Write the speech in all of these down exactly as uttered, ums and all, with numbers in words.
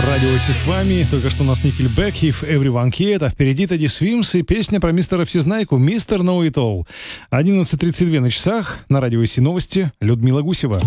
Радио Си с вами. Только что у нас Nickelback, If Everyone Cared, а впереди Teddy Swims и песня про мистера Всезнайку, мистер Know It All. одиннадцать тридцать два на часах. На Радио Си новости. Людмила Гусева.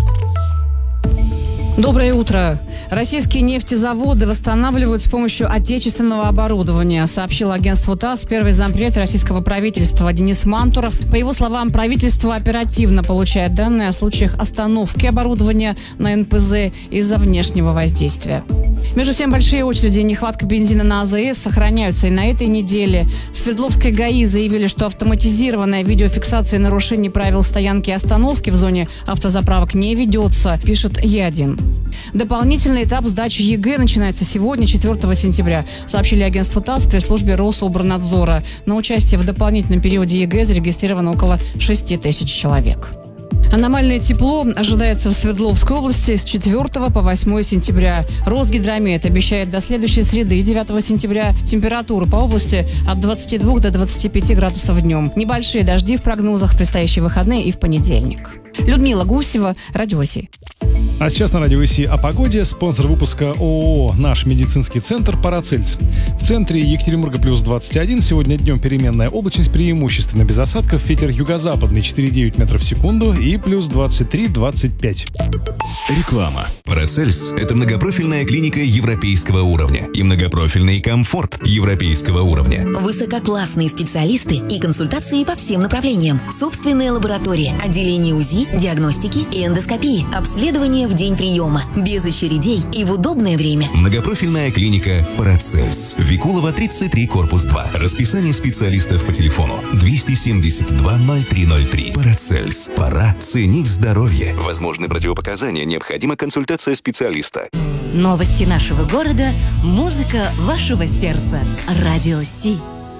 Доброе утро. Российские нефтезаводы восстанавливают с помощью отечественного оборудования, сообщил агентству ТАСС первый зампред российского правительства Денис Мантуров. По его словам, правительство оперативно получает данные о случаях остановки оборудования на эн пэ зэ из-за внешнего воздействия. Между тем, большие очереди и нехватка бензина на а зэ эс сохраняются и на этой неделе. В Свердловской ГАИ заявили, что автоматизированная видеофиксация нарушений правил стоянки и остановки в зоне автозаправок не ведется, пишет Е один. Дополнительный этап сдачи е гэ начинается сегодня, четвёртого сентября, сообщили агентству ТАСС при службе Рособорнадзора. На участие в дополнительном периоде е гэ зарегистрировано около шести тысяч человек. Аномальное тепло ожидается в Свердловской области с четвёртого по восьмое сентября. Росгидромет обещает до следующей среды, девятого сентября, температуру по области от двадцати двух до двадцати пяти градусов днем. Небольшие дожди в прогнозах в предстоящие выходные и в понедельник. Людмила Гусева, Радио Си. А сейчас на Радио Си о погоде. Спонсор выпуска ООО «Наш медицинский центр» Парацельс. В центре Екатеринбурга плюс двадцать один. Сегодня днем переменная облачность, преимущественно без осадков. Ветер юго-западный четыре целых девять метров в секунду и плюс двадцать три - двадцать пять. Реклама. Парацельс – это многопрофильная клиника европейского уровня и многопрофильный комфорт европейского уровня. Высококлассные специалисты и консультации по всем направлениям. Собственная лаборатория, отделение УЗИ, диагностики и эндоскопии, обследование в день приема, без очередей и в удобное время. Многопрофильная клиника Парацельс. Викулова, тридцать три, корпус два. Расписание специалистов по телефону двести семьдесят два ноль три ноль три. Парацельс. Пора ценить здоровье. Возможны противопоказания, необходима консультация специалиста. Новости нашего города, музыка вашего сердца. Радио Си.